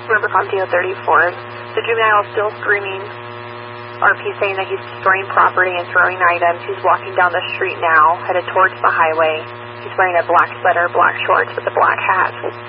River County 34th. The juvenile is still screaming. RP saying that he's destroying property and throwing items. He's walking down the street now, headed towards the highway. He's wearing a black sweater, black shorts with a black hat.